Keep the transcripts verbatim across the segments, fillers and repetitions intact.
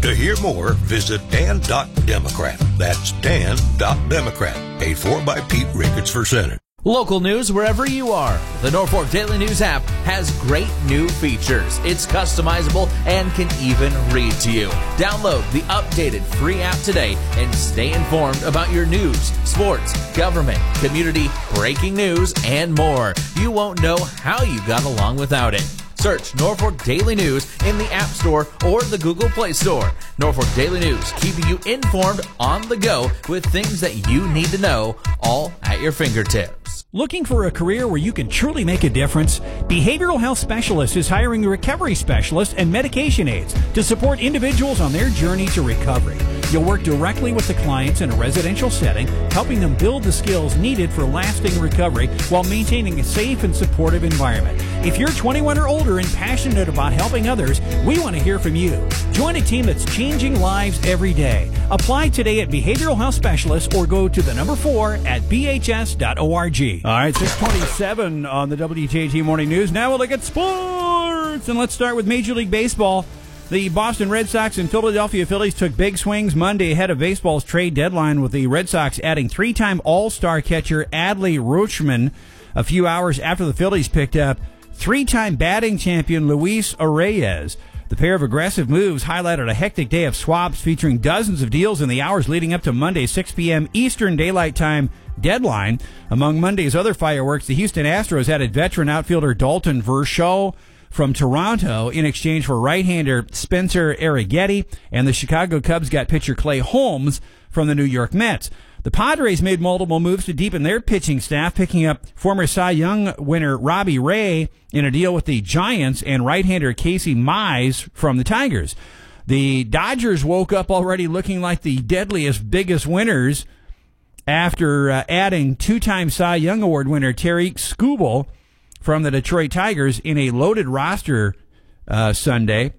To hear more, visit dan dot democrat. That's dan dot democrat. Paid for by Pete Ricketts for Senate. Local news wherever you are. The Norfolk Daily News app has great new features. It's customizable and can even read to you. Download the updated free app today and stay informed about your news, sports, government, community, breaking news, and more. You won't know how you got along without it. Search Norfolk Daily News in the App Store or the Google Play Store. Norfolk Daily News, keeping you informed on the go with things that you need to know, all at your fingertips. Looking for a career where you can truly make a difference? Behavioral Health Specialist is hiring recovery specialists and medication aides to support individuals on their journey to recovery. You'll work directly with the clients in a residential setting, helping them build the skills needed for lasting recovery while maintaining a safe and supportive environment. If you're twenty-one or older and passionate about helping others, we want to hear from you. Join a team that's changing lives every day. Apply today at Behavioral Health Specialist or go to the number four at b h s dot org. All right, six twenty-seven on the W T A T Morning News. Now we'll look at sports, and let's start with Major League Baseball. The Boston Red Sox and Philadelphia Phillies took big swings Monday ahead of baseball's trade deadline, with the Red Sox adding three-time All-Star catcher Adley Rutschman a few hours after the Phillies picked up three-time batting champion Luis Arraez. The pair of aggressive moves highlighted a hectic day of swaps featuring dozens of deals in the hours leading up to Monday's six p.m. Eastern Daylight Time deadline. Among Monday's other fireworks, the Houston Astros added veteran outfielder Dalton Varsho from Toronto in exchange for right-hander Spencer Arrighetti, and the Chicago Cubs got pitcher Clay Holmes from the New York Mets. The Padres made multiple moves to deepen their pitching staff, picking up former Cy Young winner Robbie Ray in a deal with the Giants and right-hander Casey Mize from the Tigers. The Dodgers woke up already looking like the deadliest, biggest winners after uh, adding two-time Cy Young Award winner Tariq Skubal from the Detroit Tigers in a loaded roster uh, Sunday.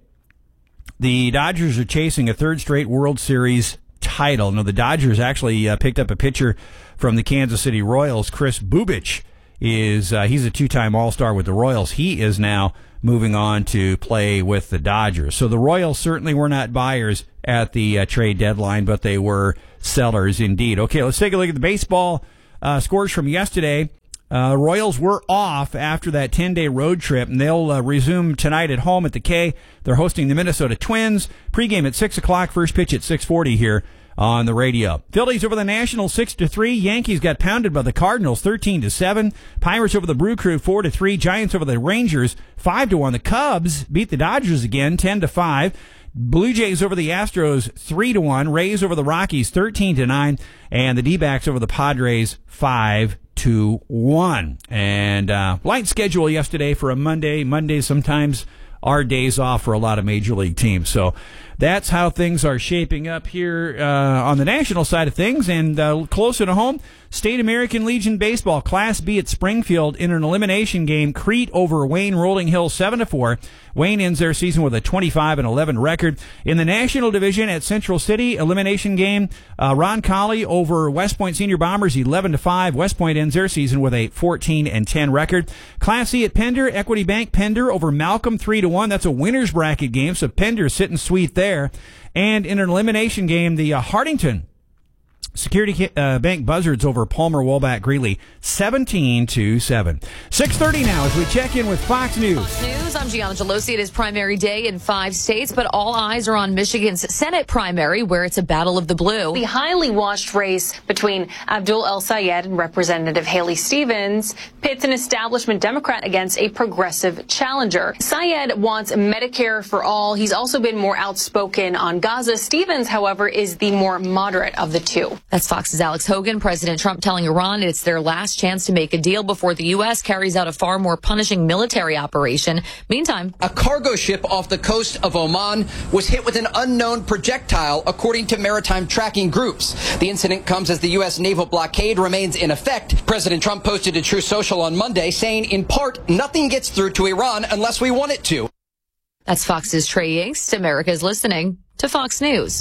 The Dodgers are chasing a third straight World Series title. Now, the Dodgers actually uh, picked up a pitcher from the Kansas City Royals. Chris Bubich is uh, he's a two-time All-Star with the Royals. He is now moving on to play with the Dodgers. So the Royals certainly were not buyers at the uh, trade deadline, but they were sellers indeed. Okay, let's take a look at the baseball uh, scores from yesterday. Uh, Royals were off after that ten-day road trip, and they'll uh, resume tonight at home at the K. They're hosting the Minnesota Twins. Pregame at six o'clock, first pitch at six forty here on the radio. Phillies over the Nationals six to three. Yankees got pounded by the Cardinals thirteen to seven. Pirates over the Brew Crew four to three. Giants over the Rangers five to one. The Cubs beat the Dodgers again ten to five. Blue Jays over the Astros three to one. Rays over the Rockies thirteen to nine. And the D-backs over the Padres five to one. And uh, light schedule yesterday for a Monday. Mondays sometimes are days off for a lot of major league teams. So that's how things are shaping up here uh, on the national side of things. And uh, closer to home, State American Legion Baseball, Class B at Springfield in an elimination game. Crete over Wayne Rolling Hills seven to four. Wayne ends their season with a twenty-five and eleven record. In the National Division at Central City, elimination game, uh, Ron Colley over West Point Senior Bombers eleven to five. West Point ends their season with a fourteen and ten record. Class C at Pender, Equity Bank Pender over Malcolm three to one. That's a winner's bracket game, so Pender sitting sweet there. And in an elimination game, the uh, Hardington Security uh, Bank Buzzards over Palmer Woolback Greeley seventeen to seven. six thirty now as we check in with Fox News. Fox News, I'm Gianna Gelosi. It is primary day in five states, but all eyes are on Michigan's Senate primary, where it's a battle of the blue. The highly watched race between Abdul El-Sayed and Representative Haley Stevens pits an establishment Democrat against a progressive challenger. Sayed wants Medicare for all. He's also been more outspoken on Gaza. Stevens, however, is the more moderate of the two. That's Fox's Alex Hogan. President Trump telling Iran it's their last chance to make a deal before the U S carries out a far more punishing military operation. Meantime, a cargo ship off the coast of Oman was hit with an unknown projectile, according to maritime tracking groups. The incident comes as the U S naval blockade remains in effect. President Trump posted to Truth Social on Monday, saying, in part, nothing gets through to Iran unless we want it to. That's Fox's Trey Yingst. America's listening to Fox News.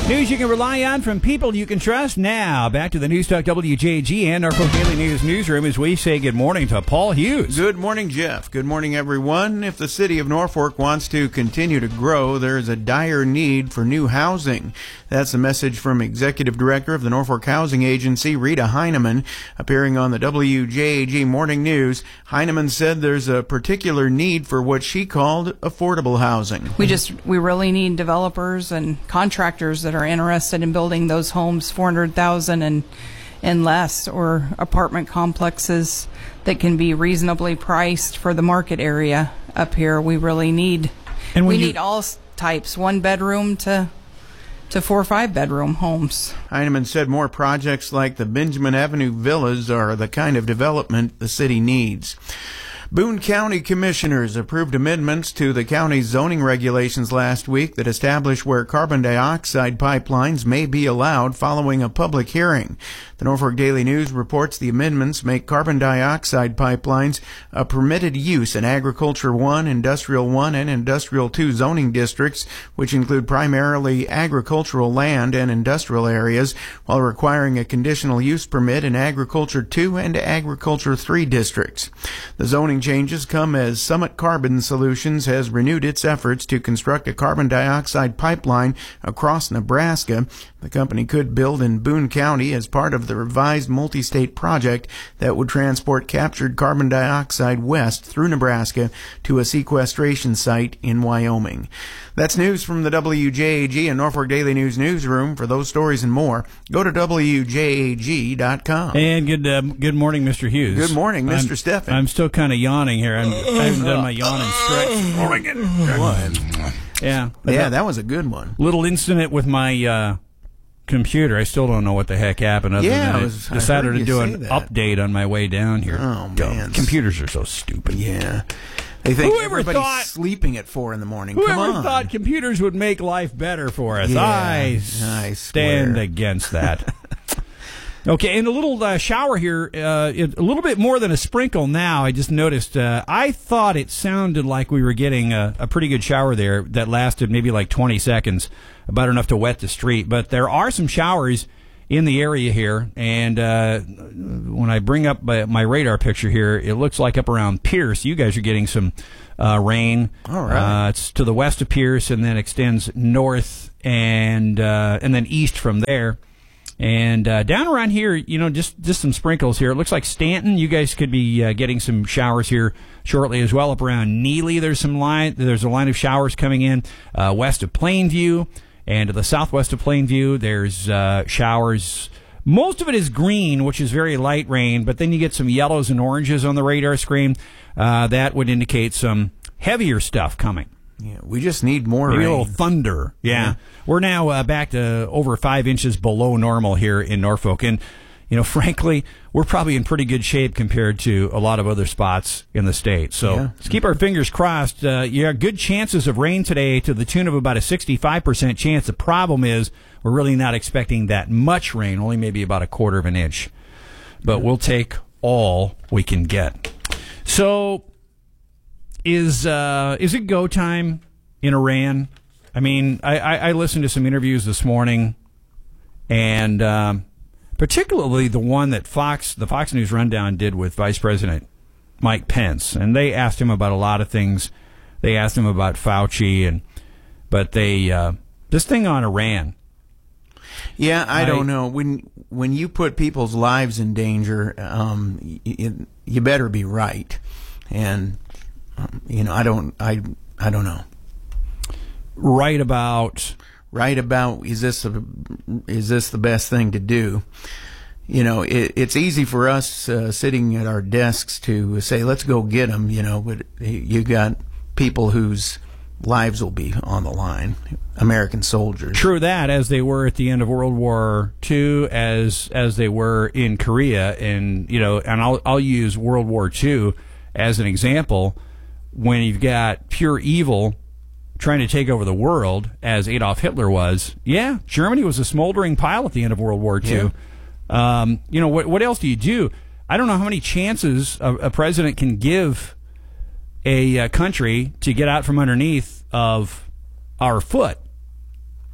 News you can rely on from people you can trust. Now, back to the News Talk W J G and Norfolk Daily News newsroom as we say good morning to Paul Hughes. Good morning, Jeff. Good morning, everyone. If the city of Norfolk wants to continue to grow, there is a dire need for new housing. That's a message from Executive Director of the Norfolk Housing Agency, Rita Heineman, appearing on the W J A G Morning News. Heineman said there's a particular need for what she called affordable housing. We just, we really need developers and contractors that are interested in building those homes, four hundred thousand and and less, or apartment complexes that can be reasonably priced for the market area up here. We really need, and we you, need all types, one bedroom to to four or five bedroom homes. Heineman said more projects like the Benjamin Avenue Villas are the kind of development the city needs. Boone County commissioners approved amendments to the county's zoning regulations last week that establish where carbon dioxide pipelines may be allowed following a public hearing. The Norfolk Daily News reports the amendments make carbon dioxide pipelines a permitted use in Agriculture one, Industrial one, and Industrial two zoning districts, which include primarily agricultural land and industrial areas, while requiring a conditional use permit in Agriculture two and Agriculture three districts. The zoning changes come as Summit Carbon Solutions has renewed its efforts to construct a carbon dioxide pipeline across Nebraska. The company could build in Boone County as part of the revised multi-state project that would transport captured carbon dioxide west through Nebraska to a sequestration site in Wyoming. That's news from the W J A G and Norfolk Daily News newsroom. For those stories and more, go to W J A G dot com. And good uh, good morning, Mister Hughes. Good morning, Mister Steffen. I'm still kind of yawning here. I'm, I haven't done my yawning stretch. Morning. Yeah. Yeah, that was a good one. Little incident with my uh, computer. I still don't know what the heck happened. Other Yeah, than I was- I I decided heard to you do say an that. update on my way down here. Oh, Dumb. man. Computers are so stupid. Yeah. They think Whoever everybody's thought- sleeping at four in the morning. Whoever Come on. thought computers would make life better for us? Yeah, I I stand swear. against that. Okay, and a little uh, shower here, uh, it, a little bit more than a sprinkle now. I just noticed, uh, I thought it sounded like we were getting a, a pretty good shower there that lasted maybe like twenty seconds, about enough to wet the street. But there are some showers in the area here, and uh, when I bring up my, my radar picture here, it looks like up around Pierce, you guys are getting some uh, rain. All right. Uh, it's to the west of Pierce and then extends north and uh, and then east from there. And uh, down around here, you know, just, just some sprinkles here. It looks like Stanton, you guys could be uh, getting some showers here shortly as well. Up around Neely, there's some line. There's a line of showers coming in uh, west of Plainview, and to the southwest of Plainview, there's uh, showers. Most of it is green, which is very light rain, but then you get some yellows and oranges on the radar screen. Uh, that would indicate some heavier stuff coming. Yeah, we just need more Maybe rain. a little thunder. Yeah. Yeah. We're now uh, back to over five inches below normal here in Norfolk. And, you know, frankly, we're probably in pretty good shape compared to a lot of other spots in the state. So Yeah. let's keep our fingers crossed. Uh, you have good chances of rain today to the tune of about a sixty-five percent chance. The problem is we're really not expecting that much rain, only maybe about a quarter of an inch. But we'll take all we can get. So is uh, is it go time in Iran? I mean, I, I, I listened to some interviews this morning, and um, particularly the one that Fox, the Fox News Rundown did with Vice President Mike Pence, and they asked him about a lot of things. They asked him about Fauci, and but they uh, this thing on Iran. Yeah, I, I- don't know. When when you put people's lives in danger, um, you, you better be right. And um, you know, I don't, I, I don't know. Right about Right about is this a, is this the best thing to do? You know, it, it's easy for us uh, sitting at our desks to say, "Let's go get them." You know, but you got people whose lives will be on the line. American soldiers. true that, as they were at the end of World War Two, as as they were in Korea, and you know, and I'll I'll use World War Two as an example. When you've got pure evil trying to take over the world, as Adolf Hitler was, yeah, Germany was a smoldering pile at the end of World War Two. Yeah. Um, you know, what what else do you do? I don't know how many chances a, a president can give a, uh country to get out from underneath of our foot.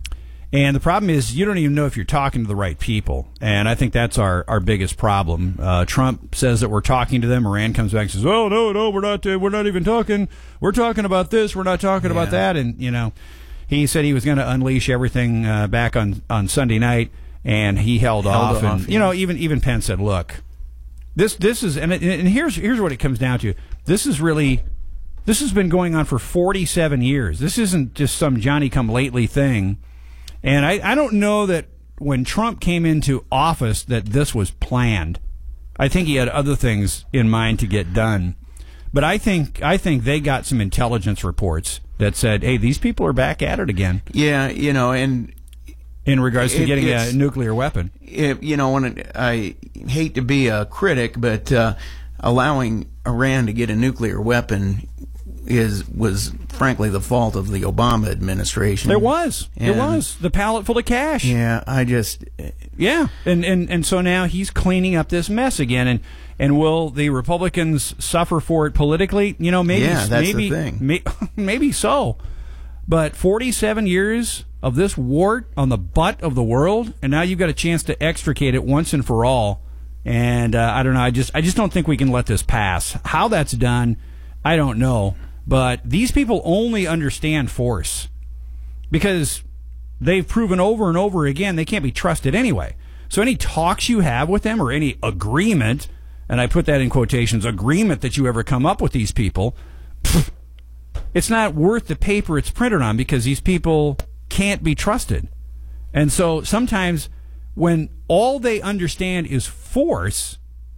And the problem is you don't even know if you're talking to the right people. And I think that's our, our biggest problem. Uh, Trump says that we're talking to them. Iran comes back and says, oh, no, no, we're not uh, we're not even talking. We're talking about this. We're not talking yeah. about that. And, you know, he said he was going to unleash everything uh, back on, on Sunday night, and he held, held off. off. And, yeah. you know, even even Pence said, look, this this is, and, and here's here's what it comes down to. This is really, this has been going on for forty-seven years. This isn't just some Johnny-come-lately thing. And I, I don't know that when Trump came into office that this was planned. I think he had other things in mind to get done. But I think I think they got some intelligence reports that said, hey, these people are back at it again. Yeah, you know, and in regards to it, getting a nuclear weapon. It, you know, when it, I hate to be a critic, but uh, allowing Iran to get a nuclear weapon is was frankly the fault of the Obama administration. It was. And, it was the pallet full of cash. Yeah, I just yeah, and and and so now he's cleaning up this mess again, and and will the Republicans suffer for it politically? You know, maybe yeah, that's maybe the thing. May, maybe so, but forty-seven years of this wart on the butt of the world, and now you've got a chance to extricate it once and for all. And uh, I don't know. I just I just don't think we can let this pass. How that's done, I don't know. But these people only understand force because they've proven over and over again they can't be trusted anyway. So any talks you have with them or any agreement, and I put that in quotations, agreement that you ever come up with these people, pff, it's not worth the paper it's printed on because these people can't be trusted. And so sometimes when all they understand is force,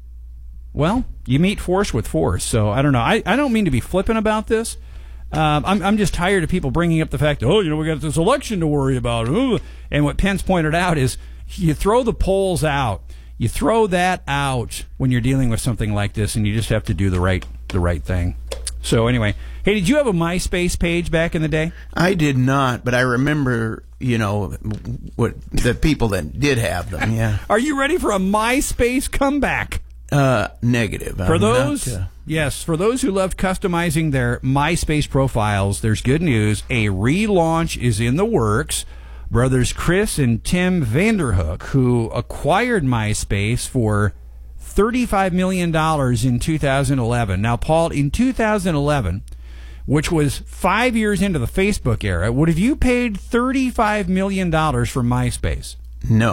well, you meet force with force. So I don't know. I, I don't mean to be flippant about this. Um, I'm I'm just tired of people bringing up the fact, oh, you know, we got this election to worry about. Ooh. And what Pence pointed out is you throw the polls out. You throw that out when you're dealing with something like this, and you just have to do the right the right thing. So anyway, hey, did you have a MySpace page back in the day? I did not, but I remember, you know, what the people that did have them. Yeah. Are you ready for a MySpace comeback? Uh, negative. For I'm those, not, uh, yes, for those who loved customizing their MySpace profiles, there's good news. A relaunch is in the works. Brothers Chris and Tim Vanderhook, who acquired MySpace for thirty-five million dollars in two thousand eleven. Now, Paul, in two thousand eleven, which was five years into the Facebook era, would have you paid thirty-five million dollars for MySpace? No.